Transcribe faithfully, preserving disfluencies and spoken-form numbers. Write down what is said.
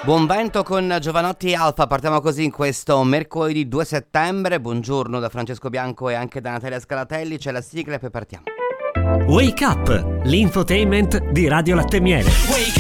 Buon vento con Giovanotti Alfa, partiamo così in questo mercoledì due settembre. Buongiorno da Francesco Bianco e anche da Natalia Scalatelli, c'è la sigla e poi partiamo. Wake Up, l'infotainment di Radio Latte Miele.